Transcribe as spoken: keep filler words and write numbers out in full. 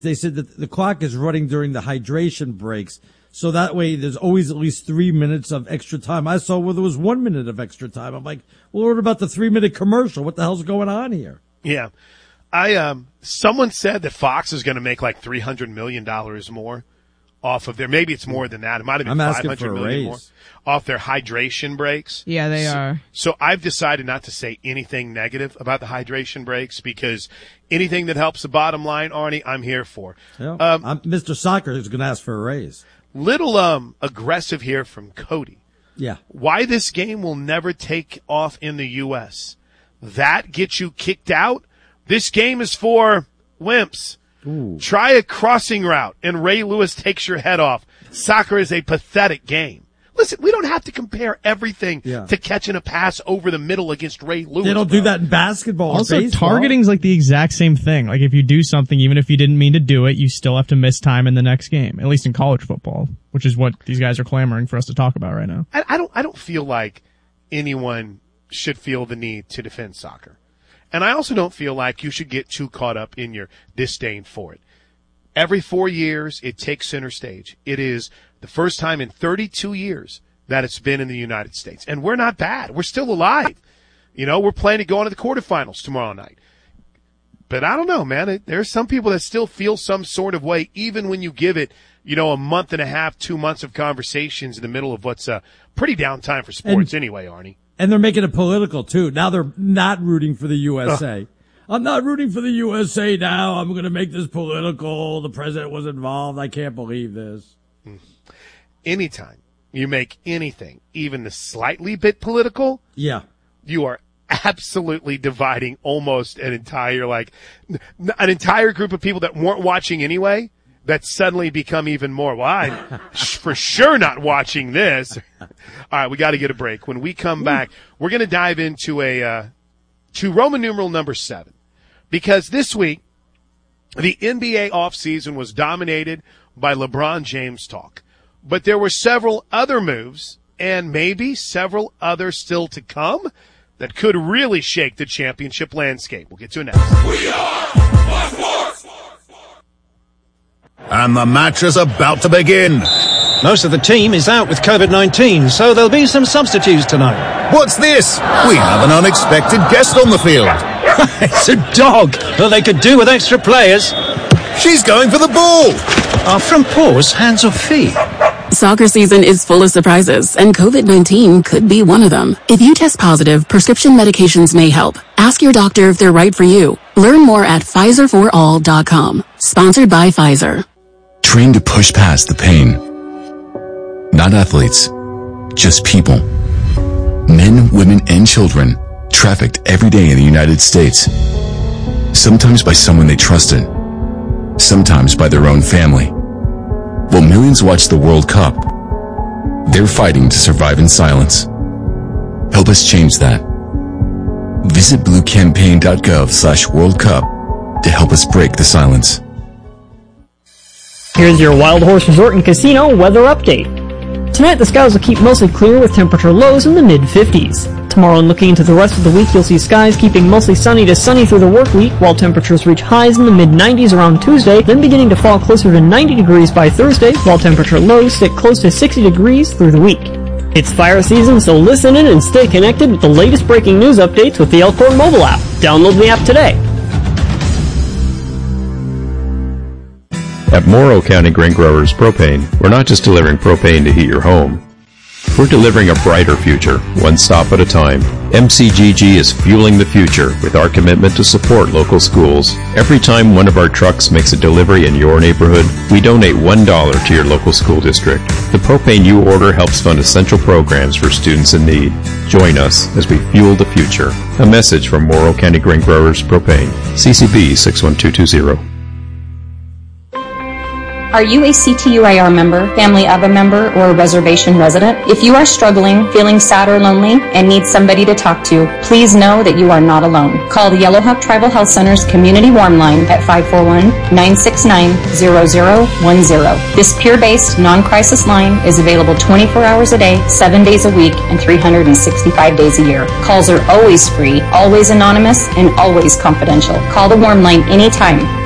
they said that the clock is running during the hydration breaks. So that way there's always at least three minutes of extra time. I saw where there was one minute of extra time. I'm like, well, what about the three minute commercial? What the hell's going on here? Yeah. I, um, someone said that Fox is going to make like three hundred million dollars more off of their, maybe it's more than that. It might have been I'm five hundred million raise. more off their hydration breaks. Yeah, they so, are. So I've decided not to say anything negative about the hydration breaks because anything that helps the bottom line, Arnie, I'm here for. Yeah. Um, I'm, Mister Soccer is going to ask for a raise. Little, um, aggressive here from Cody. Yeah. Why this game will never take off in the U S. That gets you kicked out. This game is for wimps. Ooh. Try a crossing route, and Ray Lewis takes your head off. Soccer is a pathetic game. Listen, we don't have to compare everything yeah. to catching a pass over the middle against Ray Lewis. They don't bro. do that in basketball. Also, or baseball. targeting's like the exact same thing. Like if you do something, even if you didn't mean to do it, you still have to miss time in the next game. At least in college football, which is what these guys are clamoring for us to talk about right now. I, I don't. I don't feel like anyone should feel the need to defend soccer. And I also don't feel like you should get too caught up in your disdain for it. Every four years, it takes center stage. It is the first time in thirty-two years that it's been in the United States. And we're not bad. We're still alive. You know, we're planning to go into the quarterfinals tomorrow night. But I don't know, man. There's some people that still feel some sort of way, even when you give it, you know, a month and a half, two months of conversations in the middle of what's a pretty down time for sports and, anyway, Arnie. And they're making it political, too. Now they're not rooting for the U S A. Uh. I'm not rooting for the U S A now. I'm going to make this political. The president was involved. I can't believe this. Anytime you make anything, even the slightly bit political, yeah, you are absolutely dividing almost an entire, like, an entire group of people that weren't watching anyway that suddenly become even more. Well, I'm for sure not watching this. All right, we got to get a break. When we come back, we're going to dive into a uh, to Roman numeral number seven, because this week the N B A offseason was dominated by LeBron James talk, but there were several other moves and maybe several others still to come that could really shake the championship landscape. We'll get to it next. We are Fox Sports. And the match is about to begin. Most of the team is out with COVID nineteen, so there'll be some substitutes tonight. What's this? We have an unexpected guest on the field. It's a dog that they could do with extra players. She's going for the ball. Our front paws, hands or feet? Soccer season is full of surprises, and COVID nineteen could be one of them. If you test positive, prescription medications may help. Ask your doctor if they're right for you. Learn more at Pfizer for all dot com. Sponsored by Pfizer. Trained to push past the pain. Not athletes, just people. Men, women, and children trafficked every day in the United States. Sometimes by someone they trusted. Sometimes by their own family. While millions watch the World Cup, they're fighting to survive in silence. Help us change that. Visit bluecampaign.gov slash World Cup to help us break the silence. Here's your Wild Horse Resort and Casino weather update. Tonight the skies will keep mostly clear with temperature lows in the mid fifties. Tomorrow and looking into the rest of the week, you'll see skies keeping mostly sunny to sunny through the work week, while temperatures reach highs in the mid nineties around Tuesday, then beginning to fall closer to ninety degrees by Thursday, while temperature lows stick close to sixty degrees through the week. It's fire season, so listen in and stay connected with the latest breaking news updates with the Elkhorn mobile app. Download the app today. At Morrow County Grain Growers Propane, we're not just delivering propane to heat your home. We're delivering a brighter future, one stop at a time. M C G G is fueling the future with our commitment to support local schools. Every time one of our trucks makes a delivery in your neighborhood, we donate one dollar to your local school district. The propane you order helps fund essential programs for students in need. Join us as we fuel the future. A message from Morrow County Grain Growers Propane. C C B six one two two zero. Are you a C T U I R member, family of a member, or a reservation resident? If you are struggling, feeling sad or lonely, and need somebody to talk to, please know that you are not alone. Call the Yellowhook Tribal Health Center's Community Warm Line at five four one, nine six nine, zero zero one zero. This peer-based, non-crisis line is available twenty-four hours a day, seven days a week, and three hundred sixty-five days a year. Calls are always free, always anonymous, and always confidential. Call the Warm Line anytime